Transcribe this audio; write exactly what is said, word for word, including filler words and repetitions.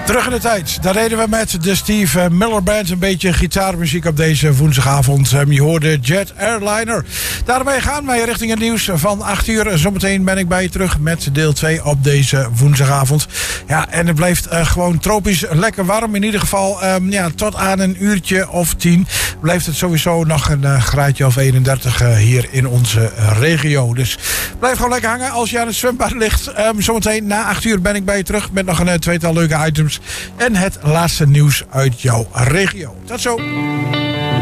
Terug in de tijd. Daar reden we met de Steve Miller Band. Een beetje gitaarmuziek op deze woensdagavond. Um, je hoorde Jet Airliner. Daarmee gaan wij richting het nieuws van acht uur. Zometeen ben ik bij je terug met deel twee op deze woensdagavond. Ja, en het blijft uh, gewoon tropisch lekker warm. In ieder geval um, ja, tot aan een uurtje of tien blijft het sowieso nog een uh, graadje of eenendertig uh, hier in onze uh, regio. Dus blijf gewoon lekker hangen als je aan het zwembad ligt. Um, zometeen na acht uur ben ik bij je terug met nog een uh, tweetal leuke items. En het laatste nieuws uit jouw regio. Tot zo.